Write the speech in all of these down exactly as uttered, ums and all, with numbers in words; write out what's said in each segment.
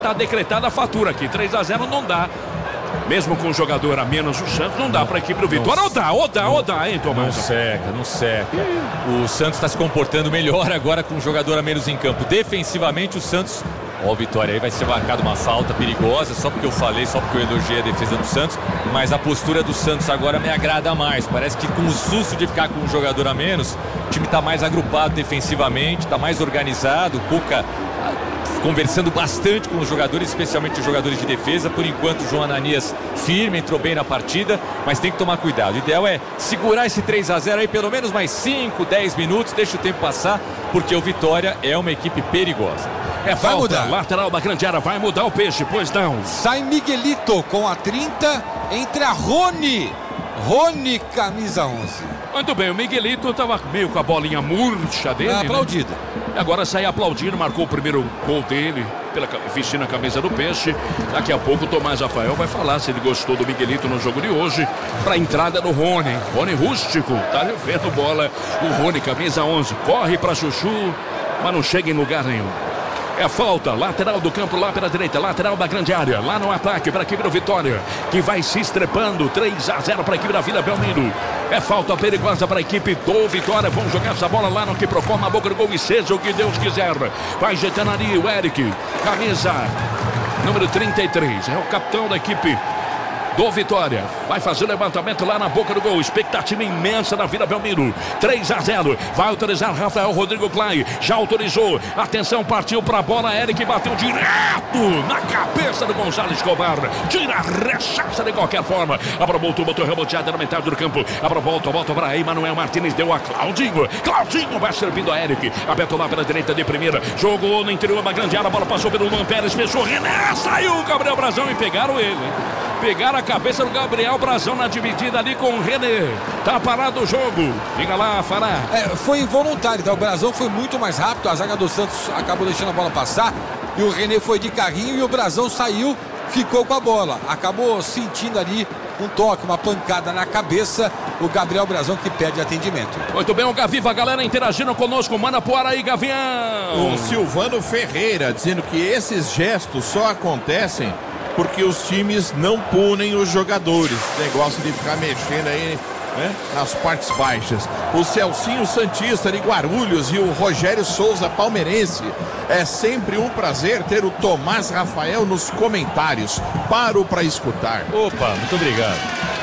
Tá decretada a fatura aqui, três a zero não dá. Mesmo com um jogador a menos o Santos, não dá para a equipe do Vitória. Ou dá, ou dá, ou dá, hein, Tomás? Não seca, não seca. O Santos está se comportando melhor agora com um jogador a menos em campo. Defensivamente, o Santos... Ó, o Vitória aí vai ser marcado uma falta perigosa, só porque eu falei, só porque eu elogiei a defesa do Santos. Mas a postura do Santos agora me agrada mais. Parece que com o susto de ficar com um jogador a menos, o time está mais agrupado defensivamente, está mais organizado. O Cuca conversando bastante com os jogadores, especialmente os jogadores de defesa. Por enquanto o João Ananias firme, entrou bem na partida, mas tem que tomar cuidado. O ideal é segurar esse três a zero aí pelo menos mais cinco, dez minutos, deixa o tempo passar, porque o Vitória é uma equipe perigosa. É vai falta, mudar. Lateral da grande área, vai mudar o Peixe, pois não. Sai Miguelito com a trinta, entra Rony. Rony, camisa onze. Muito bem, o Miguelito estava meio com a bolinha murcha dele, é aplaudido. Né? Agora sai aplaudindo, marcou o primeiro gol dele, pela, vestindo a camisa do Peixe. Daqui a pouco o Tomás Rafael vai falar se ele gostou do Miguelito no jogo de hoje. Para a entrada do Rony, Rony rústico, tá vendo bola. O Rony, camisa onze, corre para Chuchu, mas não chega em lugar nenhum. É falta, lateral do campo lá pela direita, lateral da grande área, lá no ataque para a equipe do Vitória, que vai se estrepando, três a zero para a equipe da Vila Belmiro. É falta perigosa para a equipe do Vitória, vão jogar essa bola lá no que procura, na boca do gol e seja o que Deus quiser. Vai jetando ali o Eric, camisa número trinta e três, é o capitão da equipe do Vitória, vai fazer o levantamento lá na boca do gol, expectativa imensa na Vila Belmiro, três a zero, vai autorizar Rafael Rodrigo Clay, já autorizou, atenção, partiu para a bola, Eric bateu direto na cabeça do Gonzalo Escobar, tira a rechaça de qualquer forma, abra volta, botou reboteada na metade do campo, abra volta, volta para aí, Manuel Martins deu a Claudinho, Claudinho vai servindo a Eric, aberto lá pela direita de primeira, jogou no interior da grande área, a bola passou pelo Luan Pérez, fechou, René, saiu o Gabriel Brazão e pegaram ele, pegaram a cabeça do Gabriel Brazão na dividida ali com o René. Tá parado o jogo. Diga lá, Fará. É, foi involuntário, tá? O Brazão foi muito mais rápido. A zaga do Santos acabou deixando a bola passar. E o René foi de carrinho e o Brazão saiu, ficou com a bola. Acabou sentindo ali um toque, uma pancada na cabeça. O Gabriel Brazão que pede atendimento. Muito bem, o Gaviva, a galera interagindo conosco. Manda pro ar aí, Gavião. O Silvano Ferreira dizendo que esses gestos só acontecem porque os times não punem os jogadores. Negócio de ficar mexendo aí, né, nas partes baixas. O Celcinho Santista de Guarulhos e o Rogério Souza Palmeirense. É sempre um prazer ter o Tomás Rafael nos comentários. Paro para escutar. Opa, muito obrigado.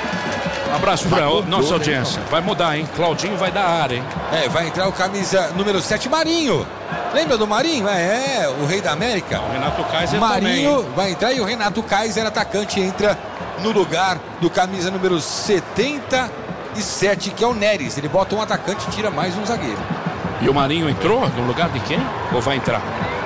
Um abraço para a nossa audiência. Vai mudar, hein? Claudinho vai dar área, hein? É, vai entrar o camisa número sete, Marinho. Lembra do Marinho? É, é o rei da América. O Renato Kaiser Marinho também, vai entrar e o Renato Kaiser, atacante, entra no lugar do camisa número setenta e sete, que é o Neres. Ele bota um atacante e tira mais um zagueiro. E o Marinho entrou no lugar de quem? Ou vai entrar?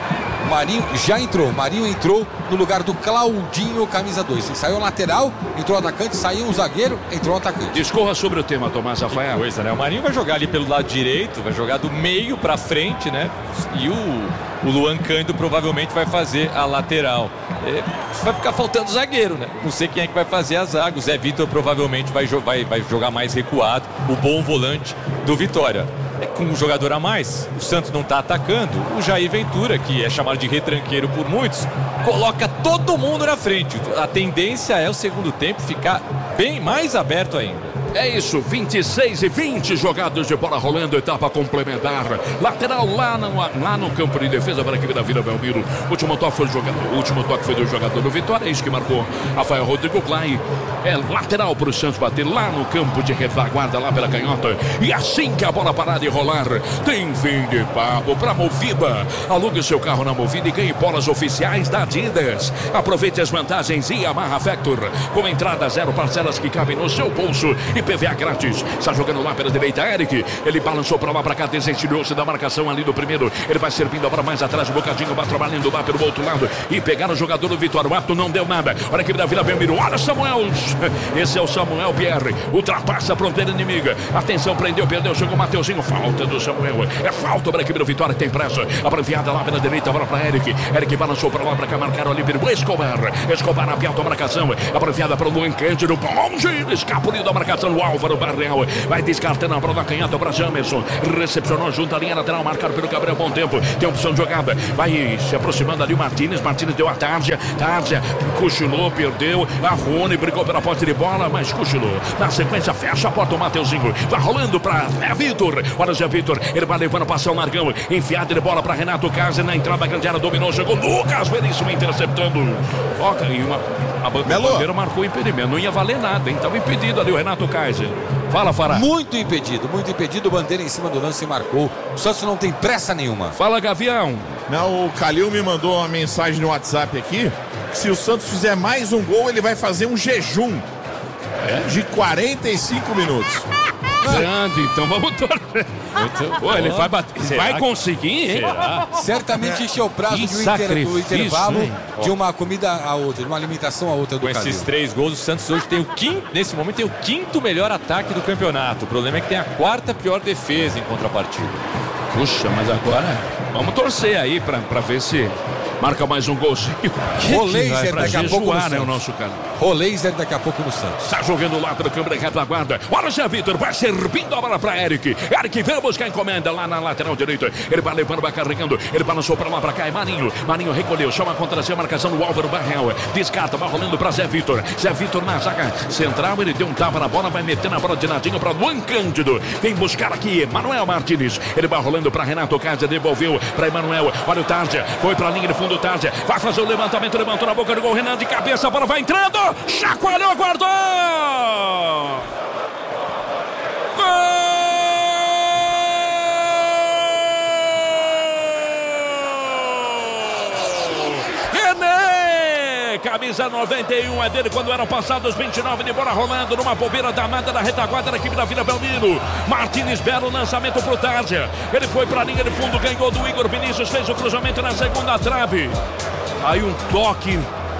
O Marinho já entrou. O Marinho entrou no lugar do Claudinho, camisa dois. Saiu o lateral, entrou o atacante, saiu um zagueiro, entrou o atacante. Discorra sobre o tema, Tomás Rafael. Que coisa, né? O Marinho vai jogar ali pelo lado direito, vai jogar do meio pra frente, né? E o, o Luan Cândido provavelmente vai fazer a lateral. É, vai ficar faltando zagueiro, né? Não sei quem é que vai fazer a zaga. O Zé Vitor provavelmente vai, vai, vai jogar mais recuado, o bom volante do Vitória. Com um jogador a mais, o Santos não está atacando. O Jair Ventura, que é chamado de retranqueiro por muitos, coloca todo mundo na frente. A tendência é o segundo tempo ficar bem mais aberto ainda. É isso, vinte e seis e vinte jogados de bola rolando, etapa complementar. Lateral lá no, lá no campo de defesa para a equipe da Vila Belmiro. Último toque foi do jogador, o último toque foi do jogador do Vitória, é isso que marcou Rafael Rodrigo Clay. É lateral para o Santos bater lá no campo de retaguarda, lá pela canhota. E assim que a bola parar de rolar, tem fim de papo para Movida. Alugue seu carro na Movida e ganhe bolas oficiais da Adidas. Aproveite as vantagens e Yamaha Factor, com entrada zero, parcelas que cabem no seu bolso e P V A grátis. Está jogando lá pela direita, Eric. Ele balançou para lá, para cá, desentilhou-se da marcação ali do primeiro. Ele vai servindo agora mais atrás, um bocadinho, vai trabalhando lá pelo outro lado e pegaram o jogador do Vitória. O ato não deu nada. Olha a equipe da Vila Belmiro. Olha Samuel. Esse é o Samuel Pierre. Ultrapassa a fronteira inimiga. Atenção, prendeu, perdeu, chegou o Mateuzinho. Falta do Samuel. É falta para a equipe do Vitória. Tem pressa. Abreviada lá pela direita, agora para Eric. Eric balançou para lá, para cá, marcaram ali pelo Escobar. Escobar aberto a marcação. Abreviada para o Luan Cândido. Longe, escapuliu da marcação. marcação o Álvaro Barreal. Vai descartando a bola da canhota para Jamerson. Recepcionou junto à linha lateral, marcado pelo Gabriel Bom Tempo. Tem opção de jogada. Vai se aproximando ali o Martínez. Martínez deu a Tarja. Tarja cochilou, perdeu. A Rony brigou pela posse de bola, mas cochilou. Na sequência, fecha a porta o Mateuzinho. Vai rolando para Zé Vitor. Olha o Zé Vitor. Ele vai levando para São Largão. Enfiada de bola para Renato Kaiser. Na entrada da grande área, dominou. Chegou Lucas Veríssimo interceptando. Toca aí uma. A bandeira marcou impedimento. Não ia valer nada, hein? Estava impedido ali o Renato Kaiser. Fala, Fará. Muito impedido, muito impedido. Bandeira em cima do lance e marcou. O Santos não tem pressa nenhuma. Fala, Gavião. Não, o Calil me mandou uma mensagem no WhatsApp aqui. Que se o Santos fizer mais um gol, ele vai fazer um jejum é? de quarenta e cinco minutos. Grande, então vamos torcer. Pô, ele vai bater. Será vai conseguir, hein? Será? Certamente encheu o prazo de um inter, do intervalo hein? de uma comida a outra, de uma alimentação a outra do Com Calil. esses três gols, o Santos hoje tem o quinto, nesse momento tem o quinto melhor ataque do campeonato. O problema é que tem a quarta pior defesa em contrapartida. Puxa, mas agora vamos torcer aí pra, pra ver se marca mais um golzinho. Roleiser daqui a pouco no né, o nosso cara. Roleiser daqui a pouco no Santos. Está jogando lá pelo câmera retaguarda. Olha o Zé Vitor, vai servindo a bola para Eric. Eric vem buscar a encomenda lá na lateral direita. Ele vai levando, vai carregando. Ele balançou para lá, para cá. É Marinho. Marinho recolheu, chama contra a marcação do Álvaro Barreal. Descarta, vai rolando para Zé Vitor. Zé Vitor na zaga central. Ele deu um tapa na bola, vai metendo a bola de ladinho para Luan Cândido. Vem buscar aqui Manuel Martínez. Ele vai rolando para Renato Kaiser, devolveu para Emanuel. Olha o Tarja, foi para a linha de fundo. Tarja vai fazer o levantamento, levantou na boca do gol. Renan de cabeça, a bola vai entrando. Chacoalhou, guardou! Gol! René! Camisa noventa e um é dele quando eram passados vinte e nove de bola rolando numa bobeira danada da retaguarda da equipe da Vila Belmiro. Martínez, belo lançamento pro Tarja. Ele foi pra linha de fundo, ganhou do Igor Vinícius, fez o cruzamento na segunda trave. Aí um toque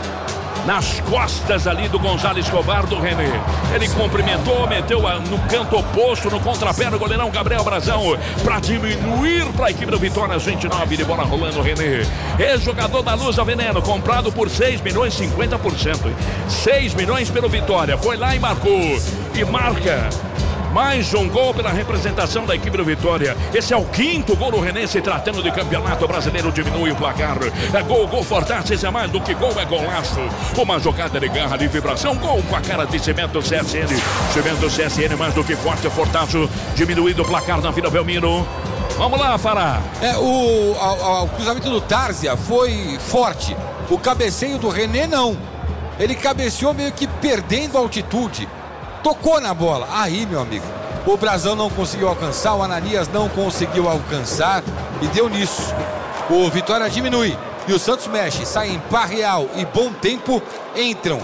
nas costas ali do Gonzalo Escobar, do René. Ele cumprimentou, meteu no canto oposto, no contrapé do goleirão Gabriel Brazão, para diminuir para a equipe do Vitória. Às vinte e nove de bola rolando, René. Ex-jogador da Luz a Veneno, comprado por seis milhões, cinquenta por cento. seis milhões pelo Vitória. Foi lá e marcou. E marca mais um gol pela representação da equipe do Vitória. Esse é o quinto gol do René, se tratando de campeonato brasileiro, diminui o placar. É gol, gol Fortaço, é mais do que gol, é golaço. Uma jogada de garra, de vibração, gol com a cara de Cimento C S N. Cimento C S N, mais do que forte, Fortaço, diminuído o placar na Vila Belmiro. Vamos lá, Fará. É, o, o, o cruzamento do Tárzia foi forte. O cabeceio do René, não. Ele cabeceou meio que perdendo altitude. Tocou na bola. Aí, meu amigo, o Brazão não conseguiu alcançar, o Ananias não conseguiu alcançar e deu nisso. O Vitória diminui e o Santos mexe. Saem Barreal e Bom Tempo. Entram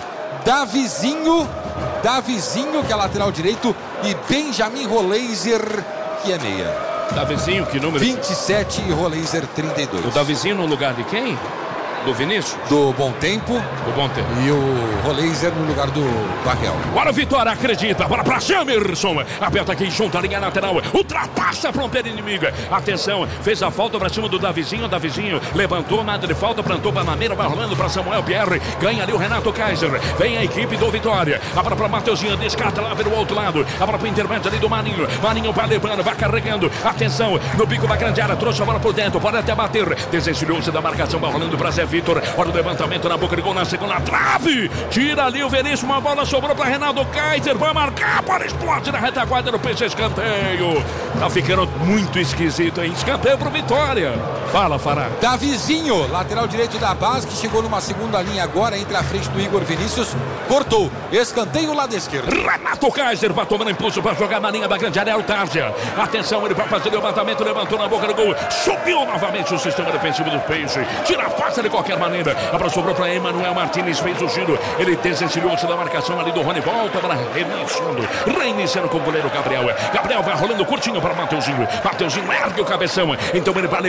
Davizinho, Davizinho, que é lateral direito, e Benjamin Roleiser, que é meia. Davizinho, que número? vinte e sete e Roleiser trinta e dois. O Davizinho no lugar de quem? Do Vinícius? Do Bom Tempo. Do Bom Tempo. E o Roleiser no lugar do Barreal. Bora, Vitória, acredita. Bora pra Jamerson. Aperta aqui junto a linha lateral. Ultrapassa a fronteira inimiga. Atenção, fez a falta pra cima do Davizinho. Davizinho levantou, nada de falta, plantou bananeira, vai rolando pra Samuel Pierre. Ganha ali o Renato Kaiser. Vem a equipe do Vitória. Abra pra Mateuzinho, descarta lá pelo outro lado. Abra pro intermédio ali do Marinho. Marinho vai levando, vai carregando. Atenção, no bico da grande área, trouxe a bola por dentro. Pode até bater. Desencilhou-se da marcação, vai rolando pra Zé Vitor, olha o levantamento na boca de gol na segunda trave, tira ali o Veríssimo, a bola sobrou para Renato Kaiser, vai marcar para o Esporte na retaguarda do Peixe, escanteio, tá ficando muito esquisito, hein? Escanteio pro Vitória. Fala, Fará. Davizinho, lateral direito da base, que chegou numa segunda linha agora, entre a frente do Igor Vinícius, cortou, escanteio lado esquerdo. Renato Kaiser vai tomando impulso para jogar na linha da grande área, é o Tarja. Atenção, ele vai fazer o levantamento, levantou na boca do gol, subiu novamente o sistema defensivo do Peixe, tira a passa de qualquer maneira, a bola sobrou para Emanuel Martínez, fez o giro, ele desencilhou-se da marcação ali do Rony, volta para reiniciando, reiniciando com o goleiro Gabriel. Gabriel vai rolando curtinho para Mateuzinho, Mateuzinho ergue o cabeção, então ele vai levando, vai carregando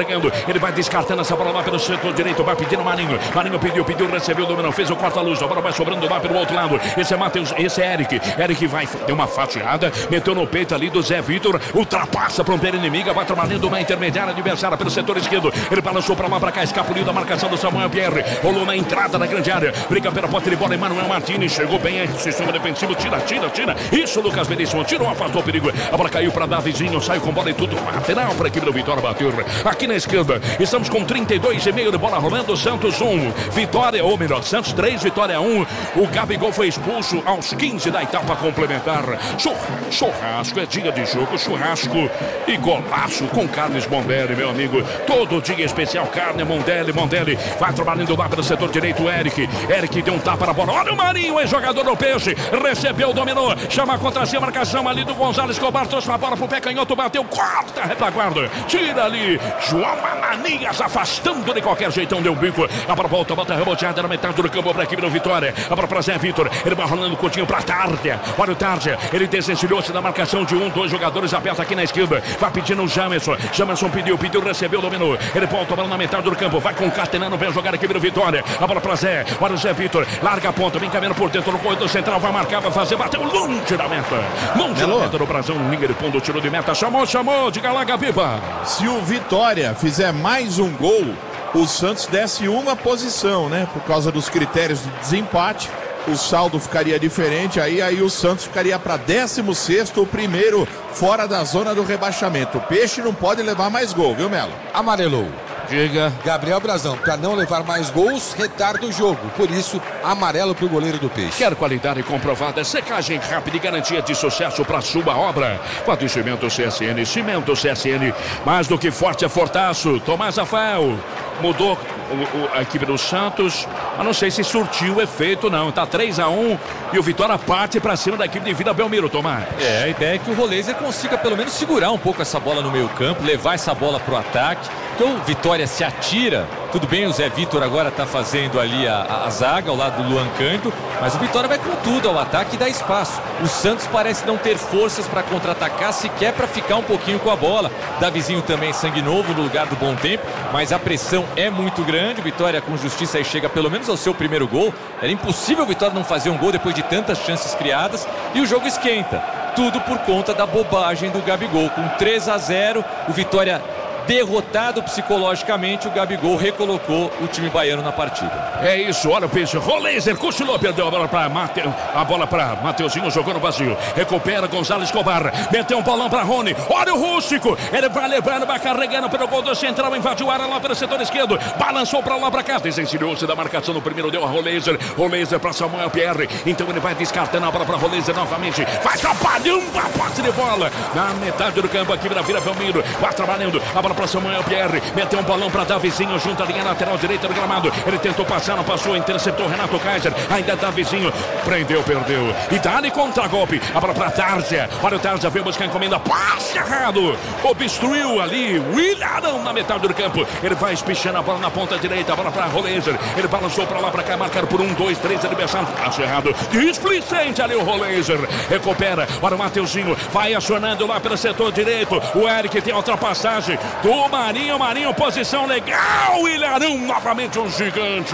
carregando, ele vai descartando essa bola lá pelo setor direito, vai pedindo Marinho, Marinho pediu, pediu, recebeu, dominou, fez o corta-luz, a bola vai sobrando lá pelo outro lado, esse é Matheus, esse é Eric, Eric vai, deu uma fatiada, meteu no peito ali do Zé Vitor, ultrapassa para um pé inimiga, vai trabalhando uma intermediária adversária pelo setor esquerdo, ele balançou para lá, para cá, escapuliu da marcação do Samuel Pierre, rolou na entrada da grande área, briga pela posse de bola, Emmanuel Martins, chegou bem, sistema defensivo, tira, tira, tira, isso Lucas Veríssimo, tirou, afastou o perigo, a bola caiu para Davizinho, saiu com bola e tudo, lateral para a equipe do Vitória bater, aqui na esquerda, estamos com trinta e dois e meio de bola rolando, Santos um, Vitória, ou melhor, Santos três, Vitória um, o Gabigol foi expulso aos quinze da etapa complementar, churrasco, é dia de jogo, churrasco e golaço com Carnes Mondelli, meu amigo, todo dia especial, carne Mondelli, Mondelli, vai trabalhando lá pelo setor direito, Eric, Eric deu um tapa na bola, olha o Marinho, ex-jogador do Peixe, recebeu, dominou, chama contra si a marcação ali do Gonzalez Escobar, trouxe a bola pro pé canhoto, bateu, corta a retaguarda, tira ali, João Ananias afastando de qualquer jeitão, deu um bico, a bola volta, volta reboteada na metade do campo para a equipe do Vitória, a bola para Zé Vitor, ele vai rolando o Coutinho para Tárdia, olha o Tárdia, ele desencilhou-se da marcação de um, dois jogadores abertos aqui na esquerda, vai pedindo o Jamerson, Jamerson pediu, pediu, recebeu, dominou, ele volta a bola na metade do campo, vai concatenando, vem jogar a equipe do Vitória, a bola para Zé, olha o Zé Vitor, larga a ponta, vem caminhando por dentro no corredor central, vai marcar, vai fazer, bateu longe da meta, longe da meta do Brasil, linha de fundo, tiro de meta, chamou, chamou, diga lá, Gabiba. Se o Vitória fizer mais um gol, o Santos desce uma posição, né? Por causa dos critérios de desempate, o saldo ficaria diferente, aí, aí o Santos ficaria para décimo sexto, o primeiro fora da zona do rebaixamento. O Peixe não pode levar mais gol, viu, Melo? Amarelou. Diga. Gabriel Brazão, para não levar mais gols, retarda o jogo. Por isso, amarelo pro goleiro do Peixe. Quer qualidade comprovada, secagem rápida e garantia de sucesso para sua obra. Quatro Cimento C S N, Cimento C S N, mais do que forte é fortaço. Tomás Rafael mudou o, o, a equipe do Santos, mas não sei se surtiu o efeito não. Tá três a um e o Vitória parte para cima da equipe de Vila Belmiro, Tomás. É, a ideia é que o Roleiser consiga pelo menos segurar um pouco essa bola no meio campo, levar essa bola pro ataque. Então o Vitória se atira, tudo bem, o Zé Vitor agora está fazendo ali a, a, a zaga ao lado do Luan Cândido, mas o Vitória vai com tudo ao ataque e dá espaço. O Santos parece não ter forças para contra-atacar, sequer para ficar um pouquinho com a bola. Davizinho também sangue novo no lugar do Bom Tempo, mas a pressão é muito grande. O Vitória com justiça aí chega pelo menos ao seu primeiro gol. Era impossível o Vitória não fazer um gol depois de tantas chances criadas e o jogo esquenta. Tudo por conta da bobagem do Gabigol. Com três a zero, o Vitória derrotado psicologicamente, o Gabigol recolocou o time baiano na partida. É isso, olha o Peixe, Roleiser, cochilou, perdeu a bola para Mateu, a bola para Mateuzinho, jogou no vazio, recupera Gonzalez Escobar, meteu um bolão para Rony, olha o Rústico, ele vai levando, vai carregando pelo gol do central, invadiu a área lá pelo setor esquerdo, balançou para lá para cá, desencilhou-se da marcação no primeiro, deu a Roleiser, Roleiser para Samuel Pierre, então ele vai descartando a bola para Roleiser novamente, vai trabalhando a posse de bola, na metade do campo aqui na Vila Belmiro, vai trabalhando, a bola para Samuel Pierre, meteu um balão para Davizinho junto à linha lateral direita do gramado, ele tentou passar, não passou, interceptou Renato Kaiser, ainda Davizinho, prendeu, perdeu, e dá-lhe contra-golpe, a bola para Tárcia, olha o Tárcia, veio buscar a encomenda, passe errado, obstruiu ali, Willarão na metade do campo, ele vai espichando a bola na ponta direita, a bola para Roleiser, ele balançou para lá, para cá, marcar por um, dois, três adversários, passe errado, displicente ali o Roleiser, recupera, olha o Mateuzinho, vai acionando lá pelo setor direito, o Eric tem a ultrapassagem, do Marinho, Marinho, posição legal, Ilharão, novamente um gigante.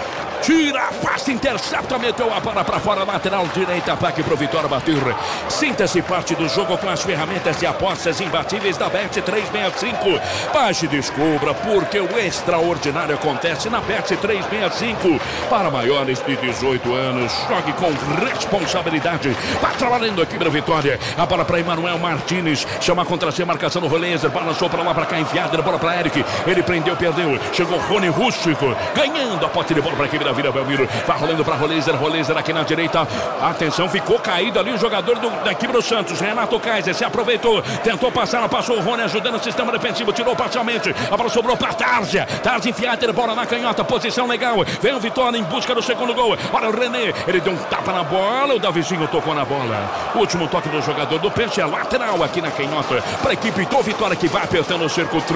Tira, afasta, intercepta, meteu a bola para fora, lateral direita, ataque pro Vitória bater. Sinta-se parte do jogo com as ferramentas de apostas imbatíveis da Bet trezentos e sessenta e cinco. Baixe e descubra porque o extraordinário acontece na Bet trezentos e sessenta e cinco. Para maiores de dezoito anos, jogue com responsabilidade. Vai trabalhando aqui para Vitória. A bola para Emmanuel Martins, chama contra si a marcação do Roleiser, balançou para lá, para cá, enfiada, bola para Eric. Ele prendeu, perdeu. Chegou Rony Rústico, ganhando a posse de bola para a equipe da Vila Belmiro, vai rolando para Roleiser, Roleiser aqui na direita, atenção, ficou caído ali o jogador do, da equipe do Santos, Renato Kaiser, se aproveitou, tentou passar, passou o Rony ajudando o sistema defensivo, tirou parcialmente, a bola sobrou para Tárcia, Tárcia enfiada, bola na canhota, posição legal, vem o Vitória em busca do segundo gol, olha o René, ele deu um tapa na bola, o Davizinho tocou na bola, o último toque do jogador do Peixe é lateral aqui na canhota, para a equipe do Vitória que vai apertando o cerco, trinta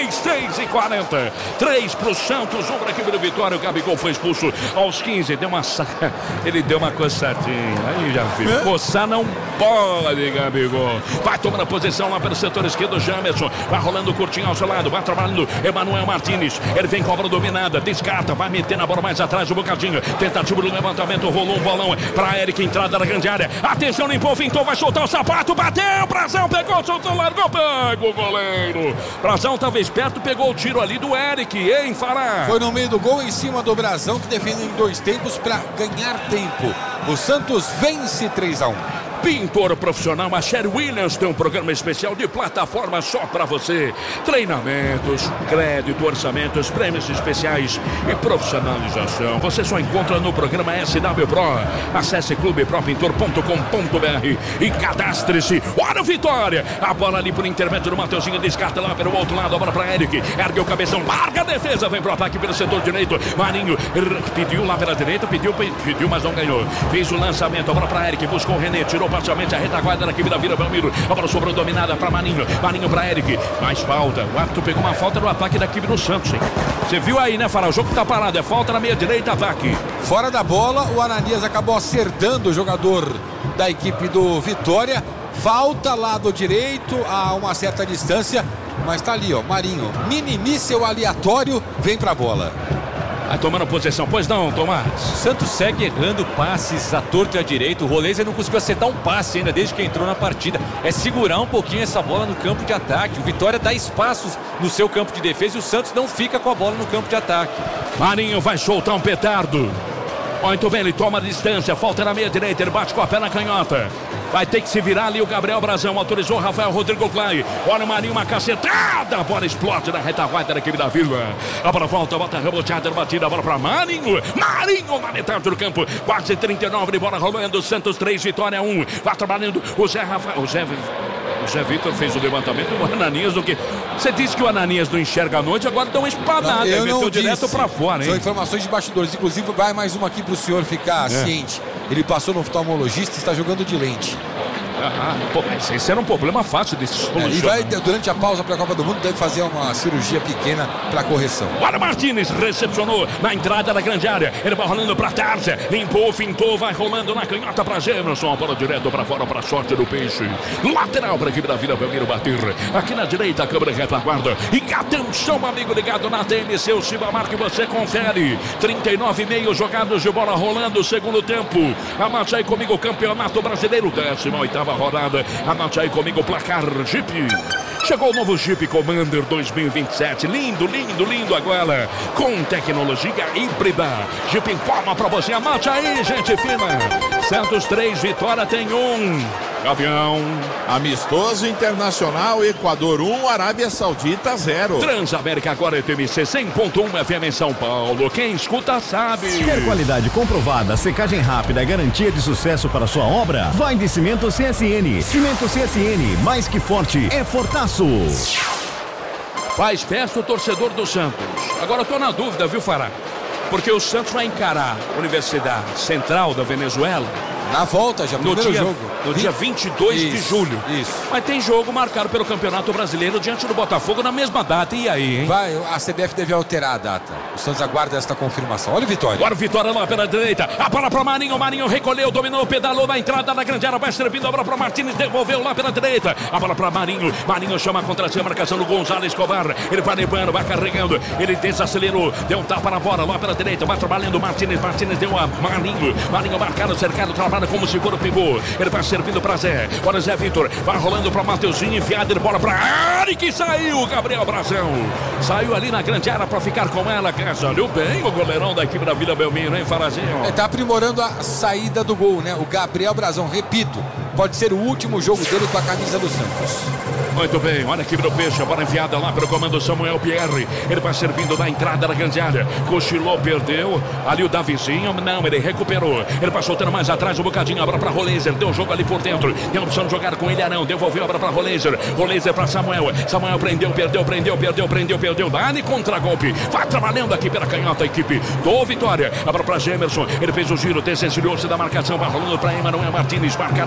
três, seis e quarenta. três pro Santos, um para a equipe do Vitória. O Gabigol foi expulso aos quinze. Deu uma saca. Ele deu uma coçadinha. Aí já viu. É? Coçar não pode, Gabigol. Vai tomando a posição lá pelo setor esquerdo. Jamerson. Vai rolando curtinho ao seu lado. Vai trabalhando Emanuel Martínez. Ele vem com a bola dominada. Descarta. Vai metendo a bola mais atrás do Bocadinho. Tentativa do levantamento. Rolou um bolão para Eric. Entrada na grande área. Atenção, limpou, fintou. Vai soltar o sapato. Bateu. Brazão pegou, soltou, largou. Pega o goleiro. Brazão estava esperto. Pegou o tiro ali do Eric. Hein, Fará? Foi no meio do gol, em cima do Brazão, que defende em dois tempos para ganhar tempo. O Santos vence três a um. Pintor profissional, a Sherry Williams tem um programa especial de plataforma só para você. Treinamentos, crédito, orçamentos, prêmios especiais e profissionalização. Você só encontra no programa S W Pro. Acesse clube pro pintor ponto com ponto b r e cadastre-se. Olha o Vitória! A bola ali por intermédio do Mateuzinho, descarta lá pelo outro lado, a bola para Eric. Ergue o cabeção, larga a defesa, vem pro ataque pelo setor direito. Marinho pediu lá pela direita, pediu, pediu, mas não ganhou. Fez o lançamento, a bola para Eric, buscou o René, tirou parcialmente a retaguarda da equipe da Vila Belmiro. A bola sobrou dominada para Marinho. Marinho para Eric. Mais falta. O árbitro pegou uma falta no ataque da equipe do Santos, hein? Você viu aí, né, Fará? O jogo tá parado. É falta na meia direita, ataque. Fora da bola, o Ananias acabou acertando o jogador da equipe do Vitória. Falta lado direito a uma certa distância. Mas tá ali, ó. Marinho. Mini míssel aleatório. Vem pra bola. Vai tomando posição, pois não, Tomás? O Santos segue errando passes à torto e à direita. O Roleiser não conseguiu acertar um passe ainda desde que entrou na partida. É segurar um pouquinho essa bola no campo de ataque. O Vitória dá espaços no seu campo de defesa e o Santos não fica com a bola no campo de ataque. Marinho vai soltar um petardo. Muito bem, ele toma a distância, falta na meia direita, ele bate com a pé na canhota. Vai ter que se virar ali o Gabriel Brazão. Autorizou o Rafael Rodrigo Clay. Olha o Marinho, uma cacetada. A bola explode na retaguarda da equipe da Vila. A bola volta, volta reboteada, batida. A bola para Marinho. Marinho na metade do campo. Quase trinta e nove de bola rolando. Santos três, Vitória um. Vai trabalhando o Zé Rafael. O Zé... O Zé Vitor fez o levantamento. O Ananias do que... Você disse que o Ananias não enxerga a noite, agora dá uma espadada. Eu meteu não direto para fora, hein? São informações de bastidores. Inclusive, vai mais uma aqui para o senhor ficar é. ciente. Ele passou no oftalmologista e está jogando de lente. Ah, pô, mas esse era um problema fácil de se solucionar. É, e vai, durante a pausa para a Copa do Mundo, deve fazer uma cirurgia pequena para correção. Olha, Martínez recepcionou na entrada da grande área. Ele vai rolando para Tarza. Limpou, fintou, vai rolando na canhota para Gemerson. A bola direto para fora, para a sorte do Peixe. Lateral para a equipe da Vila Belmiro bater. Aqui na direita, a câmera retaguarda. E atenção, amigo ligado na T M C, o Cibamar que você confere. trinta e nove e meio jogados de bola rolando, segundo tempo. Anote aí comigo o Campeonato Brasileiro, décima oitava rodada. Anote aí comigo o placar Jeep. Chegou o novo Jeep Commander dois mil e vinte e sete. Lindo, lindo, lindo agora. Com tecnologia híbrida. Jeep informa pra você. Anote aí, gente fina. Santos três, Vitória tem um. Campeão. Amistoso Internacional, Equador um, Arábia Saudita zero. Transamérica agora é T M C cem ponto um F M em São Paulo. Quem escuta sabe. Quer qualidade comprovada, secagem rápida, garantia de sucesso para sua obra? Vai de Cimento C S N. Cimento C S N, mais que forte, é fortaço. Faz festa o torcedor do Santos. Agora eu tô na dúvida, viu, Fará? Porque o Santos vai encarar a Universidade Central da Venezuela na volta, já, no primeiro dia, jogo. No dia vinte e dois isso, de julho. Isso. Mas tem jogo marcado pelo Campeonato Brasileiro diante do Botafogo na mesma data. E aí, hein? Vai, a C B F deve alterar a data. O Santos aguarda esta confirmação. Olha o Vitória. Agora o Vitória lá pela direita. A bola para Marinho. Marinho recolheu, dominou, pedalou na entrada da grande área. Vai servindo a bola para Martínez. Devolveu lá pela direita. A bola para Marinho. Marinho chama contra si a marcação do Gonzalo Escobar. Ele vai levando, vai carregando. Ele desacelerou. Deu um tapa na bola lá pela direita. Vai trabalhando Martínez. Martínez deu a Marinho. Marinho marcado, cercado, trabalha como se for o pivô. Ele vai servindo para Zé. Olha o Zé Vitor. Vai rolando para Mateuzinho. Enfiado, ele bola para Eric. Saiu Gabriel Brazão. Saiu ali na grande área para ficar com ela. Olhou bem o goleirão da equipe da Vila Belmiro, hein, Farazinho? É, tá aprimorando a saída do gol, né? O Gabriel Brazão, repito, pode ser o último jogo dele com a camisa do Santos. Muito bem, olha a equipe do Peixe, a bola enviada lá pelo comando Samuel Pierre. Ele vai servindo da entrada da grande área. Cochilou, perdeu. Ali o Davizinho, não, ele recuperou. Ele vai soltando mais atrás um bocadinho, a bola para Roleiser. Deu o jogo ali por dentro. Tem a opção de jogar com ele, Arão. Devolveu a bola para Roleiser. Roleiser para Samuel. Samuel prendeu, perdeu, prendeu, perdeu, prendeu, perdeu. Dá-lhe contra-golpe. Vai trabalhando aqui pela canhota a equipe do Vitória. A bola para Gemerson. Ele fez o giro, desceu-se da marcação. Vai rolando para Emanuel Martínez. Marcado, cercado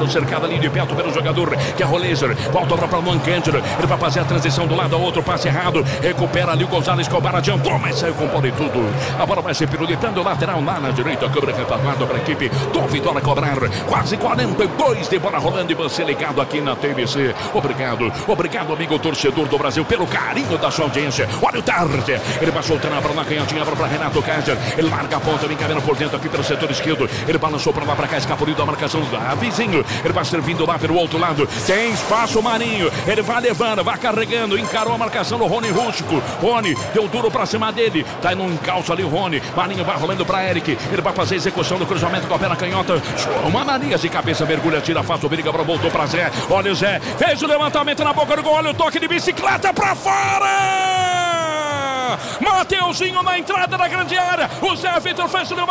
marcada ali de perto pelo jogador, que é Rolezer. Volta para o Luan Cândido. Ele vai fazer a transição do lado ao outro, passe errado. Recupera ali o Gonzalez Escobar, adiantou, mas saiu com bola e tudo. A bola vai ser pirulitando, lateral lá na direita. Câmara retaguarda para a equipe do Vitória cobrar. Quase quarenta e dois de bola rolando e você ligado aqui na T V C. Obrigado, obrigado, amigo torcedor do Brasil, pelo carinho da sua audiência. Olha o Tarde. Ele vai soltando a bola na canhotinha, a bola para Renato Kaiser. Ele larga a ponta, vem caminhando por dentro aqui pelo setor esquerdo. Ele balançou para lá, para cá, escapuliu da marcação do vizinho. Ele vai servindo lá pelo outro lado. Tem espaço, Marinho. Ele vai levando, vai carregando. Encarou a marcação do Rony Rústico. Rony deu duro para cima dele. Tá no encalço ali o Rony. Marinho vai rolando para Eric. Ele vai fazer a execução do cruzamento com a perna canhota. Uma Marinha de cabeça, mergulha, tira, faz o perigo, voltou para Zé. Olha o Zé. Fez o levantamento na boca do gol. Olha o toque de bicicleta para fora. Mateuzinho na entrada da grande área. O Zé Vitor fez o levantamento.